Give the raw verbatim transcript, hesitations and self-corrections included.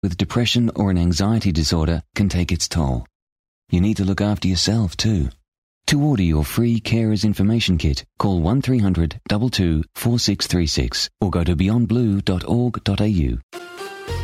with depression or an anxiety disorder can take its toll. You need to look after yourself too. To order your free Carers Information Kit, call one three hundred two two four six three six or go to beyond blue dot org dot a u.